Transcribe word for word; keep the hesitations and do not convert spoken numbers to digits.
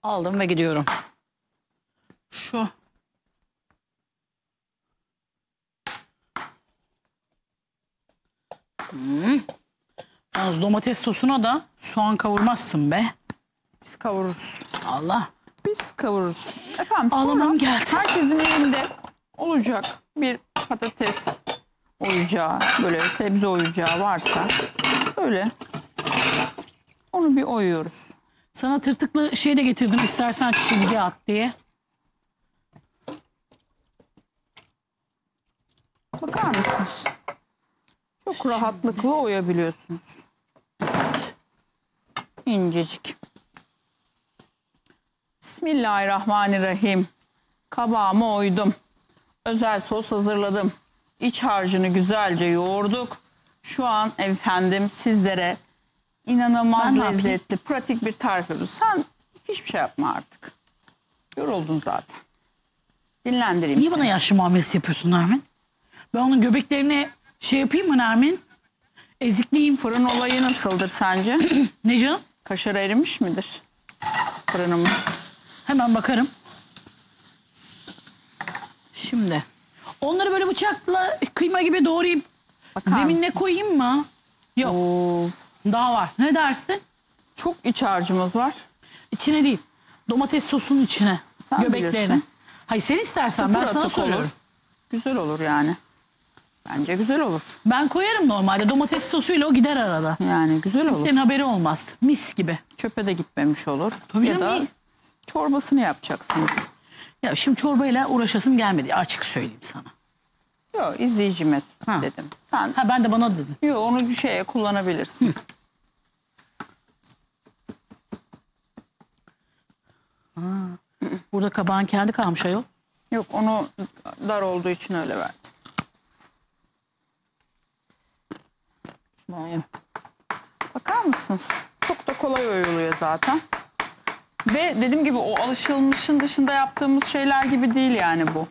Aldım ve gidiyorum. Şu. Hmm. Yalnız domates sosuna da soğan kavurmazsın be. Biz kavururuz. Allah. Biz kavururuz. Efendim sonra Ağlamam geldi. herkesin evinde olacak bir patates oyacağı, böyle sebze oyacağı varsa böyle onu bir oyuyoruz. Sana tırtıklı şey de getirdim istersen çizgi at diye. Bakar mısınız? Çok rahatlıkla oyabiliyorsunuz. Evet. İncecik. Bismillahirrahmanirrahim. Kabağımı oydum. Özel sos hazırladım. İç harcını güzelce yoğurduk. Şu an efendim sizlere inanılmaz Ben ne yapayım? lezzetli, pratik bir tarif yapıyorum. Sen hiçbir şey yapma artık. Yoruldun zaten. Dinlendireyim Niye seni. bana yaşlı muamelesi yapıyorsun Nermin? Ben onun göbeklerine şey yapayım mı Nermin? Ezikleyeyim. Fırın olayı nasıldır sence? Ne canım? Kaşar erimiş midir? Fırınımız. Hemen bakarım. Şimdi. Onları böyle bıçakla kıyma gibi doğrayıp Bakar zeminine mısın? koyayım mı? Yok. Oo, Daha var. Ne dersin? çok iç harcımız var. İçine değil. Domates sosunun içine. Sen Göbeklerine. bilirsin. Hayır sen istersen Sıfır ben sana atık soruyorum. olur. Güzel olur yani. Bence güzel olur. Ben koyarım normalde. Domates sosuyla o gider arada. Yani güzel olur. Senin haberi olmaz. Mis gibi. Çöpe de gitmemiş olur. Tabii ya canım, da iyi. çorbasını yapacaksınız. Ya şimdi çorbayla uğraşasım gelmedi. Açık söyleyeyim sana. Yok, izleyicime Ha. dedim. Sen Ha ben de bana dedim. yok, onu bir şeye kullanabilirsin. Burada kabağın kendi kalmış ayol. Yok, onu dar olduğu için öyle verdim. Bakar mısınız? Çok da kolay oyuluyor zaten. Ve dediğim gibi o alışılmışın dışında yaptığımız şeyler gibi değil yani bu.